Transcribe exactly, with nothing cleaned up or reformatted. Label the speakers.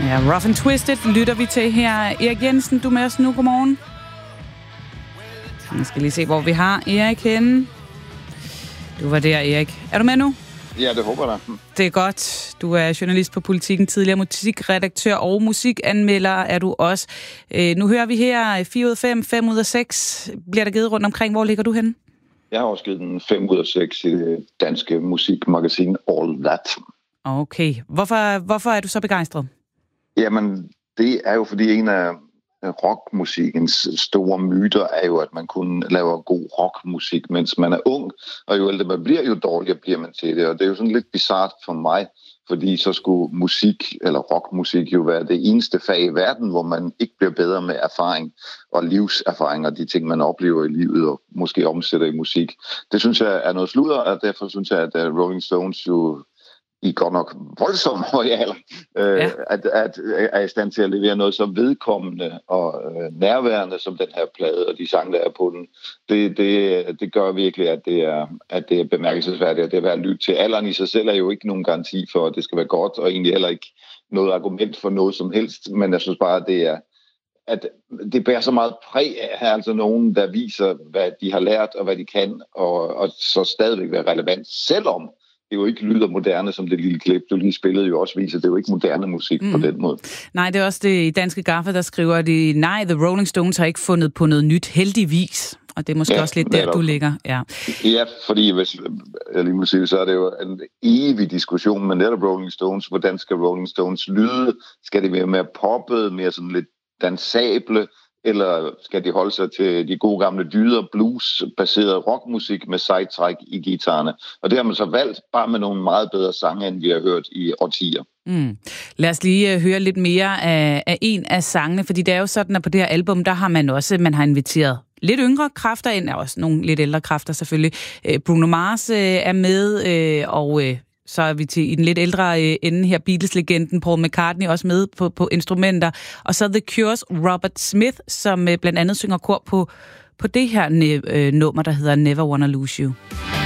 Speaker 1: Ja, Rough and Twisted lytter vi til her. Erik Jensen, du er med os nu. Godmorgen. Jeg skal lige se, hvor vi har Erik henne. Du var der, Erik. Er du med nu?
Speaker 2: Ja, det håber jeg.
Speaker 1: Det er godt. Du er journalist på Politiken, tidligere musikredaktør og musikanmelder er du også. Øh, nu hører vi her fire ud af fem, fem ud af seks. Bliver der givet rundt omkring? Hvor ligger du henne?
Speaker 2: Jeg har også givet den fem ud af seks i det danske musikmagasin All That.
Speaker 1: Okay. Hvorfor, hvorfor er du så begejstret?
Speaker 2: Jamen, det er jo fordi en af rockmusikkens store myter er jo, at man kun laver god rockmusik, mens man er ung. Og jo ældre man bliver, jo dårligere bliver man til det. Og det er jo sådan lidt bizart for mig, fordi så skulle musik eller rockmusik jo være det eneste fag i verden, hvor man ikke bliver bedre med erfaring og livserfaring og de ting, man oplever i livet og måske omsætter i musik. Det synes jeg er noget sludder, og derfor synes jeg, at Rolling Stones jo i godt nok voldsomt høje alder, øh, ja. at, at er i stand til at levere noget så vedkommende og øh, nærværende som den her plade og de sange, der er på den. Det, det, det gør virkelig, at det er, at det er bemærkelsesværdigt, at det er værd at lytte til. Alderen i sig selv er jo ikke nogen garanti for, at det skal være godt, og egentlig heller ikke noget argument for noget som helst, men jeg synes bare, at det er at det bærer så meget præg af her, altså nogen, der viser, hvad de har lært og hvad de kan, og, og så stadigvæk være relevant, selvom det jo ikke lyder moderne, som det lille klip, du lige spillede jo også viser. Det er jo ikke moderne musik mm. på den måde.
Speaker 1: Nej, det er også det danske Gaffa, der skriver, de, nej, The Rolling Stones har ikke fundet på noget nyt, heldigvis. Og det er måske ja, også lidt der, du ligger. Ja.
Speaker 2: ja, fordi hvis jeg lige må sige, så er det jo en evig diskussion med netop Rolling Stones. Hvordan skal Rolling Stones lyde? Skal det være mere poppet, mere sådan lidt dansable? Eller skal de holde sig til de gode gamle dyder, blues-baseret rockmusik med sidetrack i guitarerne? Og det har man så valgt, bare med nogle meget bedre sange, end vi har hørt i årtier.
Speaker 1: Mm. Lad os lige uh, høre lidt mere af, af en af sangene, fordi det er jo sådan, at på det her album, der har man også, man har inviteret lidt yngre kræfter ind, og også nogle lidt ældre kræfter selvfølgelig. Uh, Bruno Mars uh, er med, uh, og uh, så er vi til i den lidt ældre uh, ende her, Beatles-legenden Paul McCartney også med på, på instrumenter. Og så The Cure's Robert Smith, som uh, blandt andet synger kor på, på det her uh, nummer, der hedder Never Wanna Lose You.